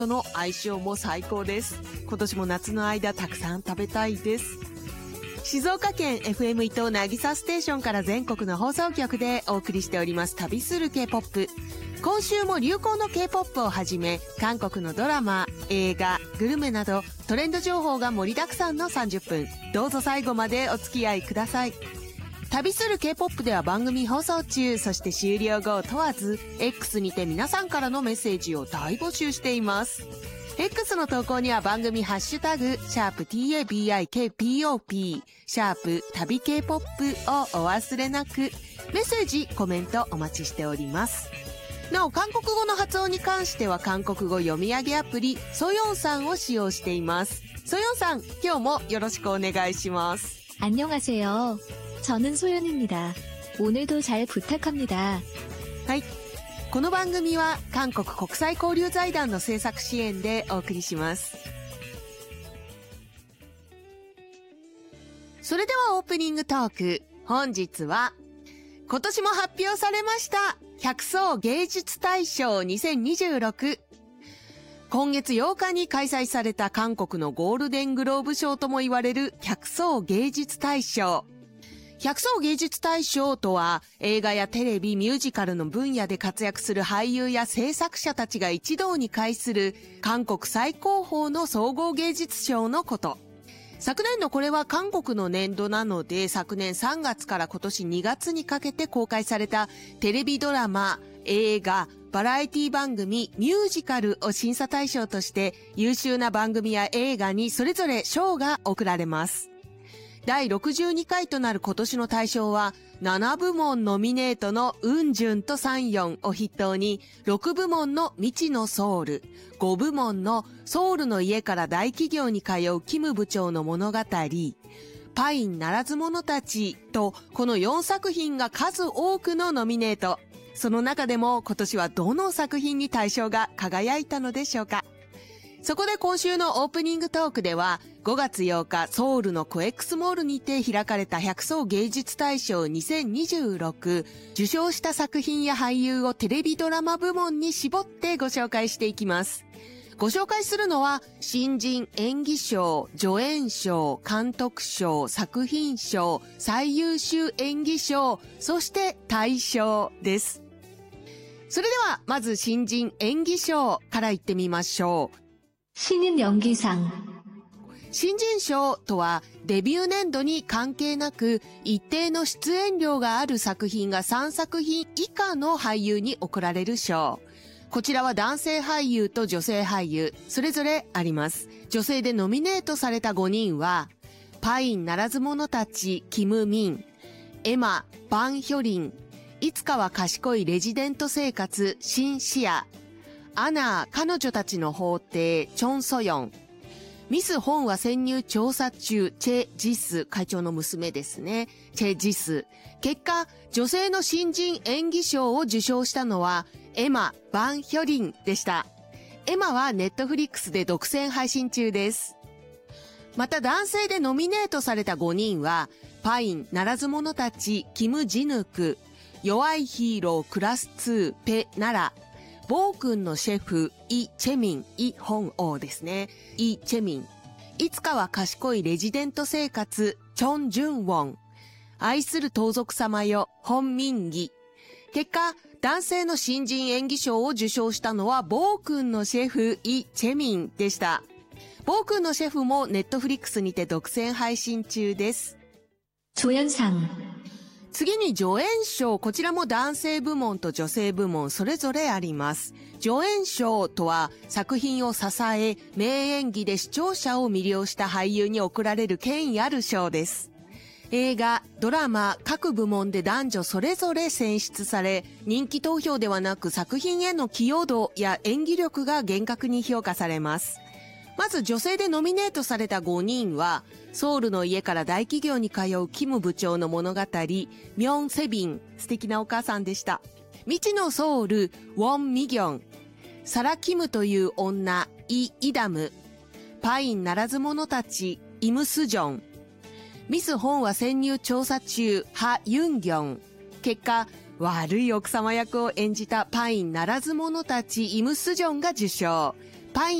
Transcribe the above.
との相性も最高です。今年も夏の間たくさん食べたいです。静岡県 FM 伊東なぎさステーションから全国の放送局でお送りしております旅する K-POP。今週も流行の K-POP をはじめ、韓国のドラマ、映画、グルメなどトレンド情報が盛りだくさんの30分。どうぞ最後までお付き合いください。旅する K-POP では番組放送中、そして終了後を問わず X にて皆さんからのメッセージを大募集しています。X の投稿には番組ハッシュタグ#TABIKPOP旅 K-POP をお忘れなく。メッセージコメントお待ちしております。なお韓国語の発音に関しては韓国語読み上げアプリソヨンさんを使用しています。ソヨンさん、今日もよろしくお願いします。 안녕하세요. 저는 소연입니다. 오늘도 잘 부탁합니다. はい。この番組は韓国国際交流財団の制作支援でお送りします。それではオープニングトーク。本日は今年も発表されました百草芸術大賞2026。今月8日に開催された韓国のゴールデングローブ賞とも言われる百草芸術大賞。百草芸術大賞とは映画やテレビ、ミュージカルの分野で活躍する俳優や制作者たちが一堂に会する韓国最高峰の総合芸術賞のこと。昨年度これは韓国の年度なので、昨年3月から今年2月にかけて公開されたテレビドラマ、映画、バラエティ番組、ミュージカルを審査対象として優秀な番組や映画にそれぞれ賞が贈られます。第62回となる今年の大賞は7部門ノミネートのウンジュンとサンヨンを筆頭に6部門の未知のソウル、5部門のソウルの家から大企業に通うキム部長の物語、パインならず者たちとこの4作品が数多くのノミネート。その中でも今年はどの作品に大賞が輝いたのでしょうか。そこで今週のオープニングトークでは5月8日ソウルのコエックスモールにて開かれた百草芸術大賞2026受賞した作品や俳優をテレビドラマ部門に絞ってご紹介していきます。ご紹介するのは新人演技賞、助演賞、監督賞、作品賞、最優秀演技賞、そして大賞です。それではまず新人演技賞からいってみましょう。 신인연기상。 新人賞とはデビュー年度に関係なく一定の出演量がある作品が3作品以下の俳優に贈られる賞。こちらは男性俳優と女性俳優それぞれあります。女性でノミネートされた5人はパインならず者たちキム・ミン、エマ・バン・ヒョリン、いつかは賢いレジデント生活シン・シア、アナ、彼女たちの法廷、チョン・ソヨン。ミス本は潜入調査中、チェ・ジス、会長の娘ですね。チェ・ジス。結果、女性の新人演技賞を受賞したのは、エマ・バン・ヒョリンでした。エマはネットフリックスで独占配信中です。また男性でノミネートされた5人は、パイン、ならず者たち、キム・ジヌク、弱いヒーロー、クラス2、ペ・ナラ、暴君のシェフ、イ・チェミン、イ・ホンオーですね。イ・チェミン。いつかは賢いレジデント生活、チョン・ジュンウォン。愛する盗賊様よ、ホン・ミンギ。結果、男性の新人演技賞を受賞したのは、暴君のシェフ、イ・チェミンでした。暴君のシェフもネットフリックスにて独占配信中です。 조연상。 次に助演賞、こちらも男性部門と女性部門それぞれあります。助演賞とは作品を支え、名演技で視聴者を魅了した俳優に贈られる権威ある賞です。映画、ドラマ、各部門で男女それぞれ選出され、人気投票ではなく作品への寄与度や演技力が厳格に評価されます。まず女性でノミネートされた5人は、ソウルの家から大企業に通うキム部長の物語、ミョン・セビン、素敵なお母さんでした。未知のソウル、ウォン・ミギョン、サラ・キムという女、イ・イダム、パインならず者たち、イム・スジョン、ミス本は潜入調査中、ハ・ユンギョン。結果、悪い奥様役を演じたパインならず者たちイム・スジョンが受賞。 パン